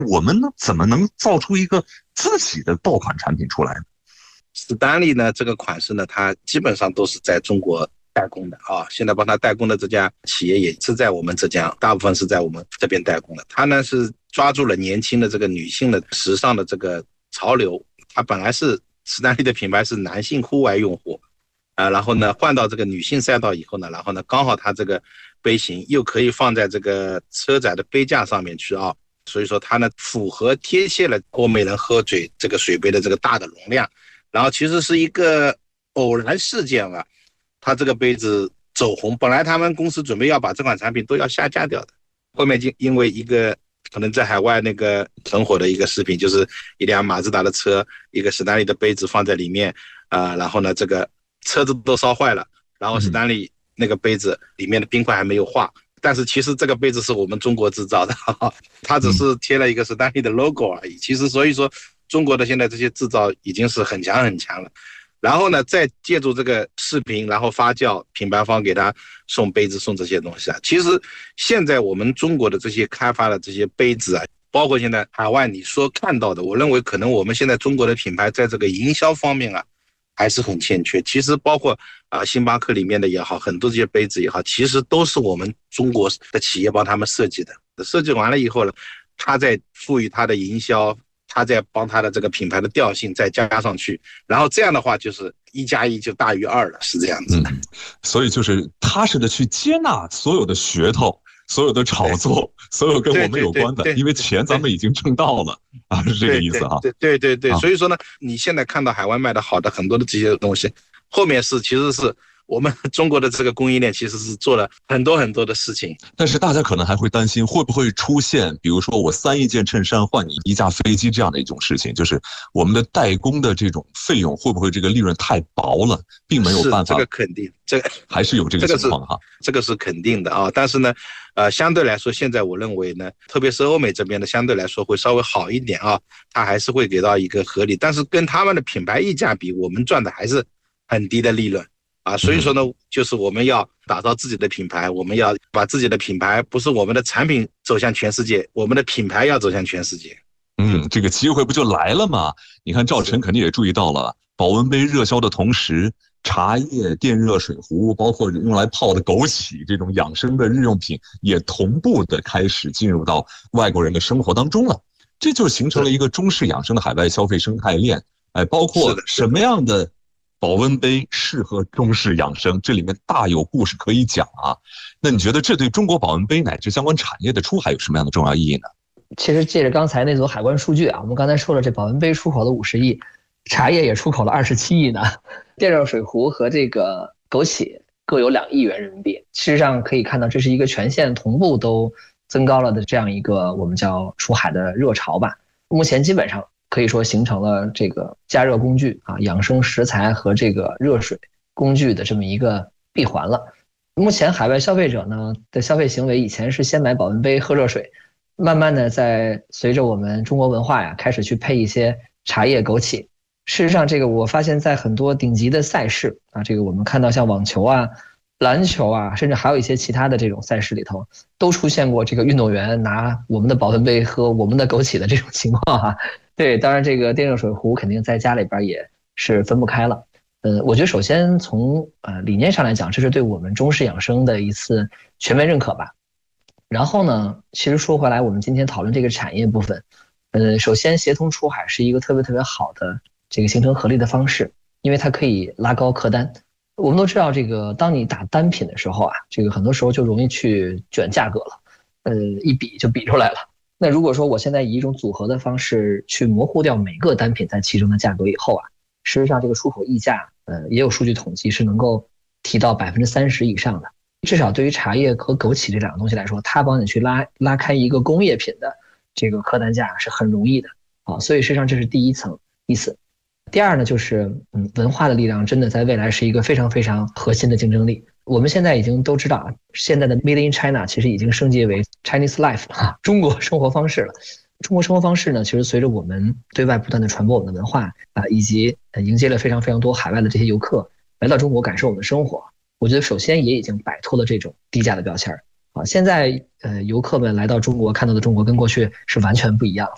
我们呢怎么能造出一个自己的爆款产品出来呢？ 史丹利呢，这个款式呢，它基本上都是在中国代工的啊。现在帮它代工的这家企业也是在我们浙江，大部分是在我们这边代工的。它呢是抓住了年轻的这个女性的时尚的这个潮流。它本来是史丹利的品牌是男性户外用户，然后呢换到这个女性赛道以后呢，然后呢刚好它这个杯型又可以放在这个车载的杯架上面去啊，所以说它呢符合贴切了欧美人喝水这个水杯的这个大的容量。然后其实是一个偶然事件啊，他这个杯子走红，本来他们公司准备要把这款产品都要下架掉的，后面就因为一个可能在海外那个很火的一个视频，就是一辆马自达的车，一个史丹利的杯子放在里面然后呢这个车子都烧坏了，然后史丹利那个杯子里面的冰块还没有化，但是其实这个杯子是我们中国制造的，它只是贴了一个史丹利的 logo 而已。其实所以说中国的现在这些制造已经是很强很强了。然后呢再借助这个视频然后发酵，品牌方给他送杯子送这些东西其实现在我们中国的这些开发的这些杯子包括现在海外你说看到的，我认为可能我们现在中国的品牌在这个营销方面还是很欠缺。其实包括星巴克里面的也好，很多这些杯子也好，其实都是我们中国的企业帮他们设计的。设计完了以后呢，他再赋予他的营销，他再帮他的这个品牌的调性再加上去，然后这样的话就是1+1就大于2了，是这样子的。 所以就是踏实的去接纳所有的噱头，所有的炒作，所有跟我们有关的，因为钱咱们已经挣到了是这个意思哈。 对，所以说呢，你现在看到海外卖的好的很多的这些东西，后面其实是我们中国的这个供应链其实是做了很多很多的事情。 但是大家可能还会担心会不会出现比如说我3亿件衬衫换你1架飞机这样的一种事情，就是我们的代工的这种费用会不会这个利润太薄了，并没有办法。 这个肯定，这个还是有这个情况哈。 这个是肯定的但是呢相对来说现在我认为呢，特别是欧美这边的相对来说会稍微好一点它还是会给到一个合理，但是跟他们的品牌溢价比，我们赚的还是很低的利润所以说呢，就是我们要打造自己的品牌，我们要把自己的品牌，不是我们的产品走向全世界，我们的品牌要走向全世界。 这个机会不就来了吗？你看赵晨肯定也注意到了，保温杯热销的同时，茶叶、电热水壶，包括用来泡的枸杞这种养生的日用品，也同步的开始进入到外国人的生活当中了。这就形成了一个中式养生的海外消费生态链。包括什么样的保温杯适合中式养生，这里面大有故事可以讲那你觉得这对中国保温杯乃至相关产业的出海有什么样的重要意义呢？ 其实借着刚才那组海关数据我们刚才说了，这保温杯出口了50亿，茶叶也出口了27亿呢，电热水壶和这个枸杞各有2亿元人民币。事实上可以看到，这是一个全线同步都增高了的这样一个我们叫出海的热潮吧。目前基本上可以说形成了这个加热工具养生食材和这个热水工具的这么一个闭环了。目前海外消费者呢的消费行为，以前是先买保温杯喝热水，慢慢的在随着我们中国文化开始去配一些茶叶枸杞。事实上这个我发现在很多顶级的赛事这个我们看到像网球篮球甚至还有一些其他的这种赛事里头，都出现过这个运动员拿我们的保温杯喝我们的枸杞的这种情况对，当然这个电热水壶肯定在家里边也是分不开了。我觉得首先从理念上来讲，这是对我们中式养生的一次全面认可吧。然后呢，其实说回来，我们今天讨论这个产业部分，首先协同出海是一个特别特别好的这个形成合力的方式，因为它可以拉高客单。我们都知道，这个当你打单品的时候这个很多时候就容易去卷价格了，一比就比出来了。那如果说我现在以一种组合的方式去模糊掉每个单品在其中的价格以后事实上这个出口溢价也有数据统计是能够提到30%以上的。至少对于茶叶和枸杞这2个东西来说，它帮你去拉开一个工业品的这个客单价是很容易的所以实际上这是第一层意思。第二呢，就是文化的力量真的在未来是一个非常非常核心的竞争力。我们现在已经都知道现在的 Made in China 其实已经升级为 Chinese Life 了中国生活方式了。中国生活方式呢，其实随着我们对外不断的传播我们的文化以及迎接了非常非常多海外的这些游客来到中国感受我们的生活，我觉得首先也已经摆脱了这种低价的标签现在游客们来到中国看到的中国跟过去是完全不一样的。